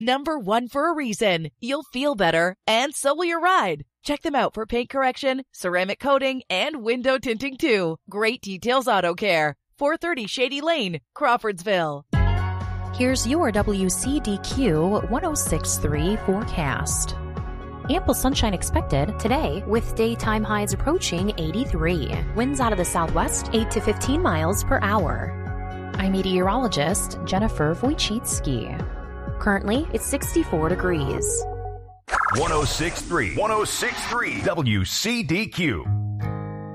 Number one for a reason. You'll feel better, and so will your ride. Check them out for paint correction, ceramic coating, and window tinting too. Great Details Auto Care. 430 Shady Lane, Crawfordsville. Here's your WCDQ 1063 forecast. Ample sunshine expected today with daytime highs approaching 83. Winds out of the southwest 8 to 15 miles per hour. I'm meteorologist Jennifer Wojcicki. Currently, it's 64 degrees. 1063 WCDQ.